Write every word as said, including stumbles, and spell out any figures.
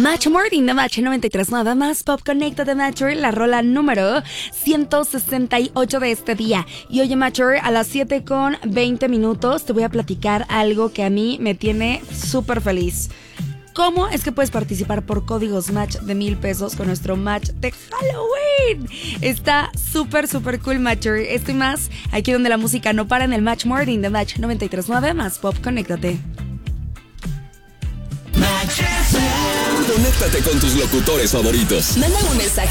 Match Morning de Match noventa y tres, nada más. Pop Connecta de Matcher, la rola número ciento sesenta y ocho de este día. Y oye, Matcher, a las siete con veinte minutos te voy a platicar algo que a mí me tiene súper feliz. ¿Cómo es que puedes participar por códigos Match de mil pesos con nuestro Match de Halloween? Está súper, súper cool, Matcher. Esto y más, aquí donde la música no para, en el Match Morning de Match noventa y tres punto nueve más Pop, conéctate. Conéctate con tus locutores favoritos. Manda un mensaje